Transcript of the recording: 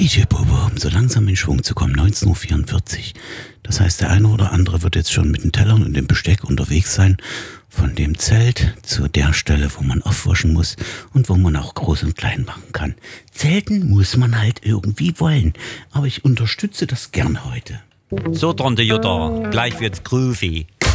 DJ Bobo, um so langsam in Schwung zu kommen, 19:44 Uhr. Das heißt, der eine oder andere wird jetzt schon mit den Tellern und dem Besteck unterwegs sein, von dem Zelt zu der Stelle, wo man aufwaschen muss und wo man auch groß und klein machen kann. Zelten muss man halt irgendwie wollen, aber ich unterstütze das gern heute. So, Tante Jutta, gleich wird's groovy.